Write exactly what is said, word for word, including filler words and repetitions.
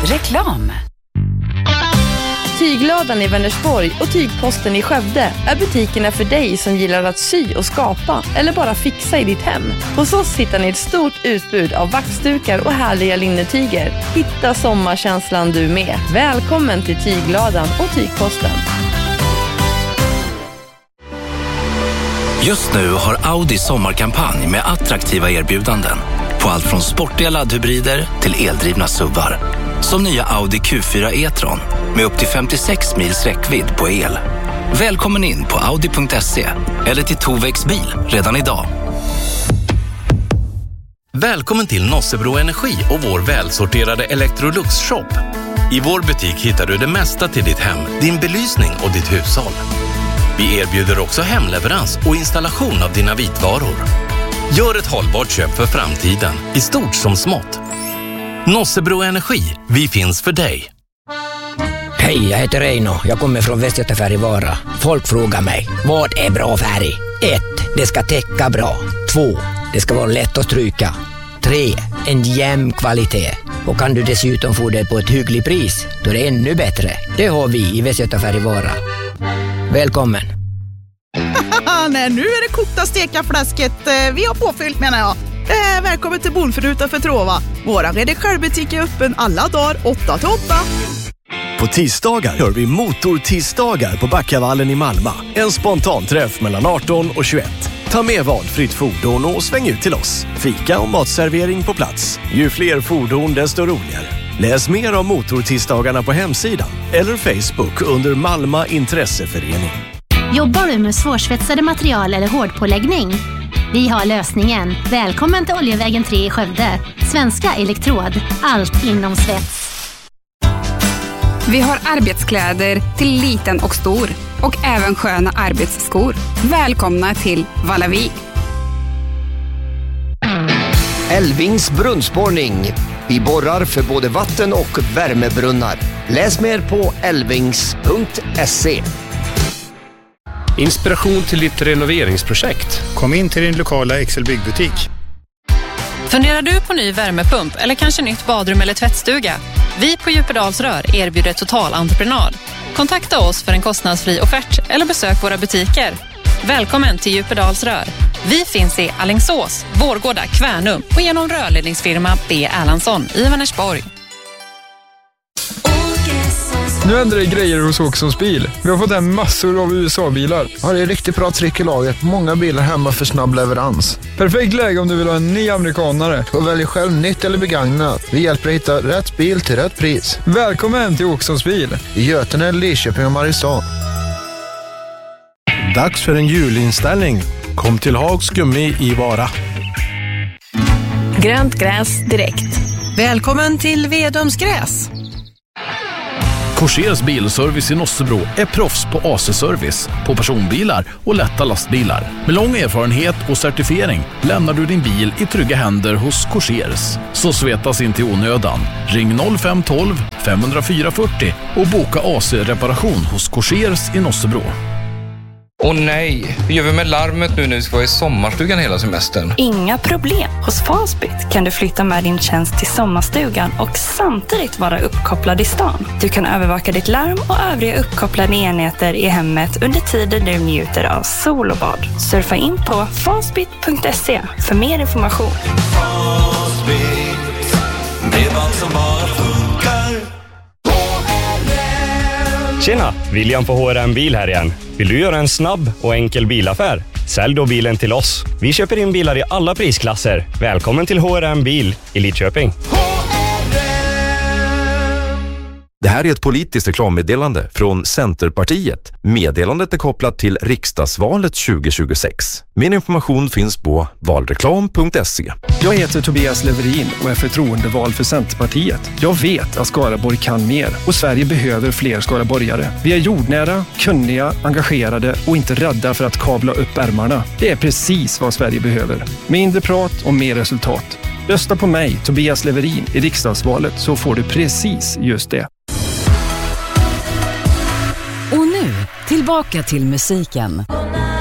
Reklam. Tyglådan i Vänersborg och Tygposten i Skövde är butikerna för dig som gillar att sy och skapa eller bara fixa i ditt hem. Hos oss hittar ni ett stort utbud av vaxdukar och härliga linnetyger. Hitta sommarkänslan du med. Välkommen till Tyglådan och Tygposten. Just nu har Audi sommarkampanj med attraktiva erbjudanden på allt från sportiga laddhybrider till eldrivna S U V:ar. Som nya Audi Q fyra e-tron med upp till femtiosex mils räckvidd på el. Välkommen in på audi punkt se eller till Tovex bil redan idag. Välkommen till Nossebro Energi och vår välsorterade Electrolux-shop. I vår butik hittar du det mesta till ditt hem, din belysning och ditt hushåll. Vi erbjuder också hemleverans och installation av dina vitvaror. Gör ett hållbart köp för framtiden, i stort som smått. Nossebro Energi, vi finns för dig. Hej, jag heter Reino. Jag kommer från Västgötafärg i Vara. Folk frågar mig, vad är bra färg? ett. Det ska täcka bra. två. Det ska vara lätt att stryka. tre. En jämn kvalitet. Och kan du dessutom få det på ett hyggligt pris, då är det ännu bättre. Det har vi i Västgötafärg i Vara. Välkommen. Nej, nu är det kokta steka fläsket vi har påfyllt, menar jag. Eh, välkommen till Bonfruta för Trova. Våran redigerbutik är öppen alla dagar åtta till åtta. På tisdagar gör vi motortisdagar på Backavallen i Malmö. En spontanträff mellan arton och tjugoett. Ta med valfritt fordon och sväng ut till oss. Fika och matservering på plats. Ju fler fordon desto roligare. Läs mer om motortisdagarna på hemsidan eller Facebook under Malmö Intresseförening. Jobbar du med svårsvetsade material eller hårdpåläggning? Vi har lösningen. Välkommen till Oljevägen tre i Skövde. Svenska Elektrod. Allt inom svets. Vi har arbetskläder till liten och stor. Och även sköna arbetsskor. Välkomna till Vallavik. Älvings brunnsborrning. Vi borrar för både vatten- och värmebrunnar. Läs mer på älvings punkt se. Inspiration till ditt renoveringsprojekt. Kom in till din lokala Excel-byggbutik. Funderar du på ny värmepump eller kanske nytt badrum eller tvättstuga? Vi på Djupedalsrör erbjuder totalentreprenad. Kontakta oss för en kostnadsfri offert eller besök våra butiker. Välkommen till Djupedalsrör. Vi finns i Alingsås, Vårgårda, Kvärnum och genom rörledningsfirma B. Erlandsson i Vänersborg. Nu ändrar det grejer hos Åkessons bil. Vi har fått hem massor av U S A-bilar. Ja, det är riktigt bra tryck i laget. Många bilar hemma för snabb leverans. Perfekt läge om du vill ha en ny amerikanare. Och välj själv nytt eller begagnat. Vi hjälper dig hitta rätt bil till rätt pris. Välkommen till Åkessons bil. I Götene, Lidköping och Mariestad. Dags för en julinställning. Kom till Hags Gummi i Vara. Grönt gräs direkt. Välkommen till Vedumsgräs. Korsers bilservice i Nossebro är proffs på A C-service, på personbilar och lätta lastbilar. Med lång erfarenhet och certifiering lämnar du din bil i trygga händer hos Korsers. Så svetas inte i onödan. Ring noll fem ett två fem noll fyra fyrtio och boka A C-reparation hos Korsers i Nossebro. Åh nej, hur gör vi med larmet nu när vi ska vara i sommarstugan hela semestern? Inga problem. Hos Fastbit kan du flytta med din tjänst till sommarstugan och samtidigt vara uppkopplad i stan. Du kan övervaka ditt larm och övriga uppkopplade enheter i hemmet under tiden du njuter av sol och bad. Surfa in på fastbit punkt se för mer information. Fastbit, bredband som bara funkar. Tjena, William på H R M Bil här igen. Vill du göra en snabb och enkel bilaffär? Sälj då bilen till oss. Vi köper in bilar i alla prisklasser. Välkommen till H R M Bil i Lidköping. Det här är ett politiskt reklammeddelande från Centerpartiet. Meddelandet är kopplat till riksdagsvalet tjugo tjugosex. Min information finns på valreklam punkt se. Jag heter Tobias Leverin och är förtroendevald för Centerpartiet. Jag vet att Skaraborg kan mer och Sverige behöver fler skaraborgare. Vi är jordnära, kunniga, engagerade och inte rädda för att kavla upp ärmarna. Det är precis vad Sverige behöver. Mindre prat och mer resultat. Rösta på mig, Tobias Leverin, i riksdagsvalet så får du precis just det. Och nu, tillbaka till musiken.